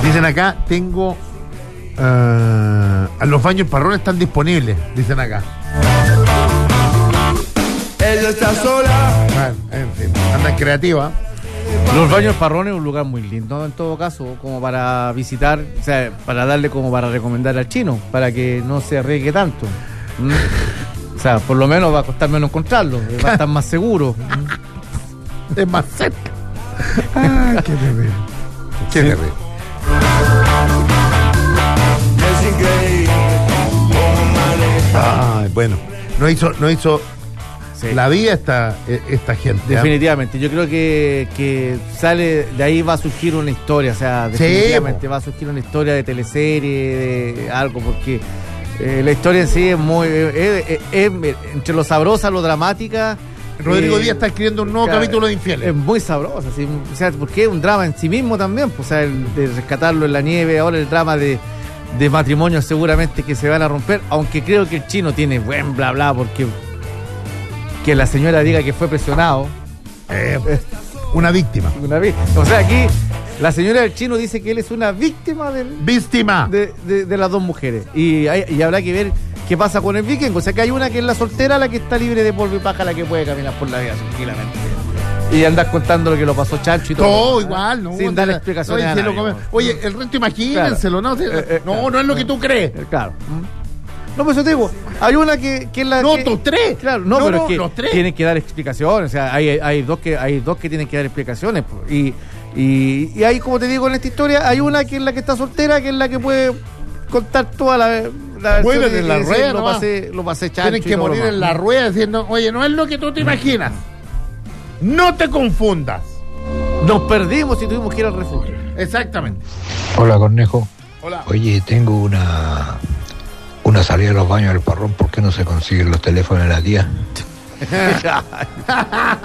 Dicen acá, tengo... los baños Parrón están disponibles, dicen acá. Ella está sola. Bueno, en fin, anda creativa. Los baños Parrón es un lugar muy lindo en todo caso, como para visitar, o sea, para darle como para recomendar al chino, para que no se arriesgue tanto. O sea, por lo menos va a costar menos encontrarlo, va a estar más seguro. Es más cerca. Ah, qué terrible. Qué Sí. terrible. Es increíble cómo maneja. Ay, bueno, no hizo Sí. la vida esta gente. Definitivamente, yo creo que sale de ahí va a surgir una historia, o sea, definitivamente va a surgir una historia de teleserie, de algo, porque la historia en sí es muy entre lo sabrosa, lo dramática. Rodrigo Díaz está escribiendo un nuevo capítulo de Infieles. Es muy sabrosa, ¿sí? O sea, porque es un drama en sí mismo también, pues, o sea, el de rescatarlo en la nieve, ahora el drama de matrimonios seguramente que se van a romper, aunque creo que el chino tiene buen bla bla, porque que la señora diga que fue presionado. Una víctima. O sea, aquí la señora del chino dice que él es una víctima ¡Víctima! de las dos mujeres. Y habrá que ver qué pasa con el vikingo. O sea, que hay una que es la soltera, la que está libre de polvo y paja, la que puede caminar por la vida tranquilamente. Y andar contando lo que lo pasó Chancho y todo. Todo igual, ¿no? Sin dar explicaciones a nadie. Oye, el resto imagínenselo, ¿no? No es lo que tú crees. Claro. No, pues yo te digo, hay una que es la No, que... tus tres. Claro, no, pero es que los tres. tienen que dar explicaciones, o sea, hay dos que tienen que dar explicaciones, pues, y hay, como te digo, en esta historia, hay una que es la que está soltera, que es la que puede contar toda la Bueno, versión en la decir, rueda, lo pasé chancho. Tienen y que todo lo morir demás. en la rueda diciendo, oye, no es lo que tú te imaginas. No te confundas. Nos perdimos y tuvimos que ir al refugio. Exactamente. Hola, Cornejo. Hola. Oye, tengo una salida a los baños del Parrón. ¿Por qué no se consiguen los teléfonos de la tía?